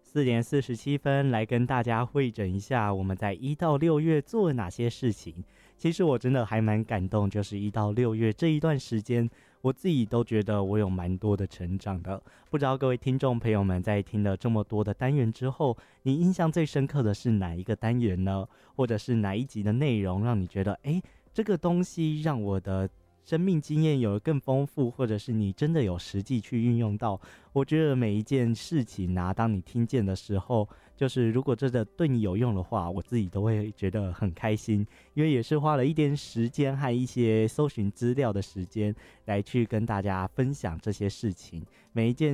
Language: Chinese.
4:47来跟大家汇整一下我们在1到6月做了哪些事情。其实我真的还蛮感动，就是1到6月这一段时间，我自己都觉得我有蛮多的成长的。不知道各位听众朋友们在听了这么多的单元之后，你印象最深刻的是哪一个单元呢？或者是哪一集的内容让你觉得这个东西让我的生命经验有更丰富，或者是你真的有实际去运用到。我觉得每一件事情啊，当你听见的时候，就是如果真的对你有用的话，我自己都会觉得很开心，因为也是花了一点时间和一些搜寻资料的时间来去跟大家分享这些事情。每一件